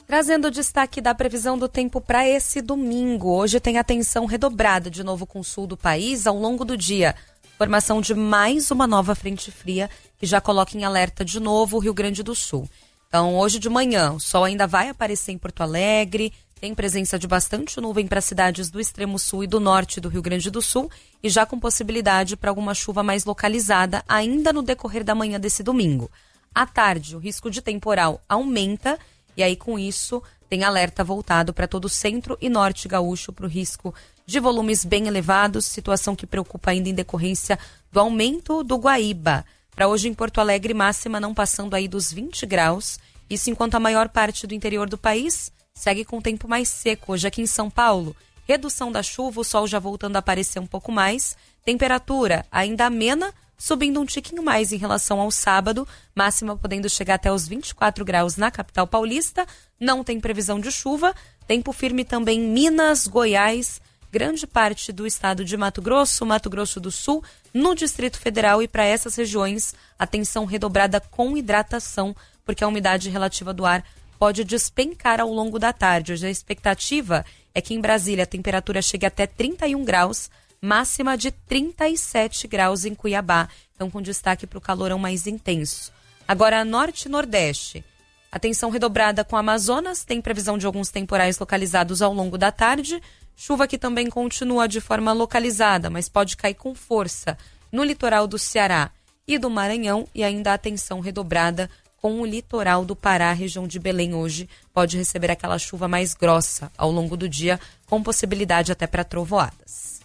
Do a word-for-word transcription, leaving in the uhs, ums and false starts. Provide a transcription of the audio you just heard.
Trazendo o destaque da previsão do tempo para esse domingo. Hoje tem atenção redobrada de novo com o sul do país ao longo do dia. Formação de mais uma nova frente fria que já coloca em alerta de novo o Rio Grande do Sul. Então, hoje de manhã, o sol ainda vai aparecer em Porto Alegre, tem presença de bastante nuvem para cidades do extremo sul e do norte do Rio Grande do Sul e já com possibilidade para alguma chuva mais localizada ainda no decorrer da manhã desse domingo. À tarde, o risco de temporal aumenta e aí com isso tem alerta voltado para todo o centro e norte gaúcho para o risco de volumes bem elevados, situação que preocupa ainda em decorrência do aumento do Guaíba. Para hoje em Porto Alegre, máxima não passando aí dos vinte graus, isso enquanto a maior parte do interior do país segue com o tempo mais seco. Hoje aqui em São Paulo, redução da chuva, o sol já voltando a aparecer um pouco mais, temperatura ainda amena, subindo um tiquinho mais em relação ao sábado, máxima podendo chegar até os vinte e quatro graus na capital paulista, não tem previsão de chuva, tempo firme também em Minas, Goiás, grande parte do estado de Mato Grosso, Mato Grosso do Sul, no Distrito Federal e para essas regiões, atenção redobrada com hidratação, porque a umidade relativa do ar pode despencar ao longo da tarde. Hoje a expectativa é que em Brasília a temperatura chegue até trinta e um graus, máxima de trinta e sete graus em Cuiabá, então com destaque para o calorão mais intenso. Agora, norte e nordeste. Atenção redobrada com Amazonas, tem previsão de alguns temporais localizados ao longo da tarde. Chuva que também continua de forma localizada, mas pode cair com força no litoral do Ceará e do Maranhão e ainda atenção redobrada com o litoral do Pará, região de Belém hoje pode receber aquela chuva mais grossa ao longo do dia, com possibilidade até para trovoadas.